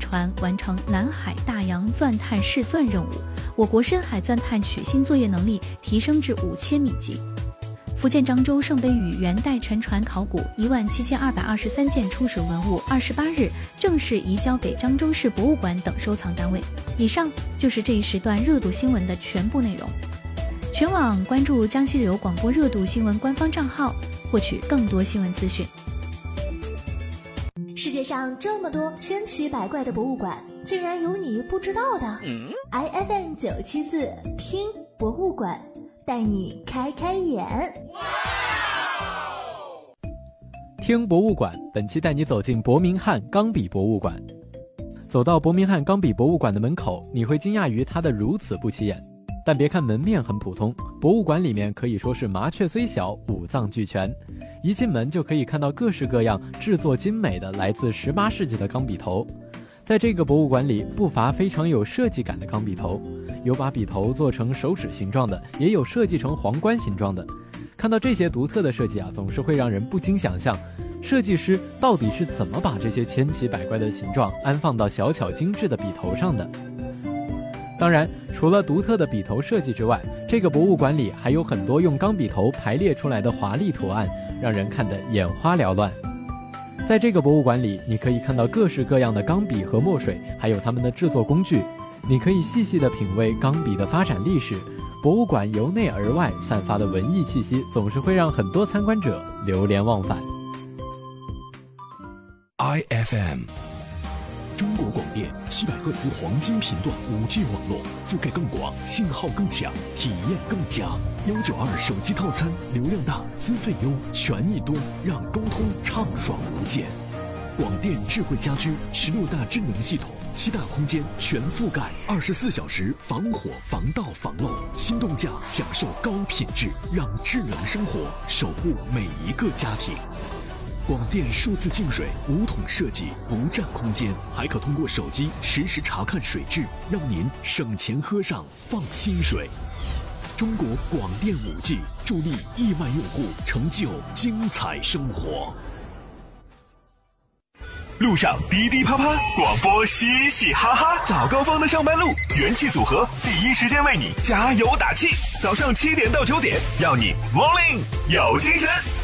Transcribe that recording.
船完成南海大洋钻探试钻任务，我国深海钻探取芯作业能力提升至5000米级。福建漳州圣杯屿元代沉船考古17223件出土文物28日正式移交给漳州市博物馆等收藏单位。以上就是这一时段热度新闻的全部内容。全网关注江西旅游广播热度新闻官方账号，获取更多新闻资讯。 世界上这么多千奇百怪的博物馆，竟然有你不知道的。IFM 974听博物馆，带你开开眼。 听博物馆，本期带你走进伯明翰钢笔博物馆。走到伯明翰钢笔博物馆的门口，你会惊讶于它的如此不起眼。但别看门面很普通，博物馆里面可以说是麻雀虽小，五脏俱全。一进门就可以看到各式各样制作精美的来自18世纪的钢笔头。在这个博物馆里，不乏非常有设计感的钢笔头，有把笔头做成手指形状的，也有设计成皇冠形状的。看到这些独特的设计总是会让人不禁想象，设计师到底是怎么把这些千奇百怪的形状安放到小巧精致的笔头上的。当然，除了独特的笔头设计之外，这个博物馆里还有很多用钢笔头排列出来的华丽图案，让人看得眼花缭乱。在这个博物馆里，你可以看到各式各样的钢笔和墨水，还有它们的制作工具。你可以细细地品味钢笔的发展历史。博物馆由内而外散发的文艺气息，总是会让很多参观者流连忘返。 IFM中国广电700赫兹黄金频段5G 网络，覆盖更广，信号更强，体验更佳。192手机套餐，流量大，资费优，权益多，让沟通畅爽无间。广电智慧家居16大智能系统，7大空间全覆盖，24小时防火、防盗、防漏。心动价享受高品质，让智能生活守护每一个家庭。广电数字净水5桶设计，不占空间，还可通过手机实时查看水质，让您省钱喝上放心水。中国广电5G助力亿万用户成就精彩生活。 路上滴滴啪啪，广播嘻嘻哈哈，早高峰的上班路，元气组合第一时间为你加油打气。早上7点到9点，要你 Morning 有精神。